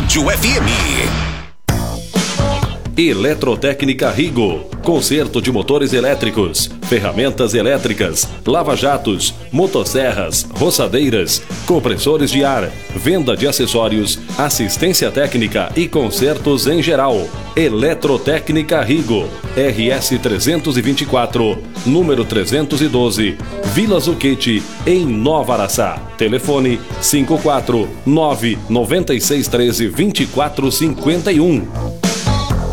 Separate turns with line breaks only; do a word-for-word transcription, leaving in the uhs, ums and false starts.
Rádio F M. Eletrotécnica Rigo, conserto de motores elétricos, ferramentas elétricas, lava-jatos, motosserras, roçadeiras, compressores de ar, venda de acessórios, assistência técnica e consertos em geral. Eletrotécnica Rigo, R S trezentos e vinte e quatro, número trezentos e doze, Vila Zucchetti, em Nova Araçá. Telefone cinco quatro nove nove seis um três dois quatro cinco um.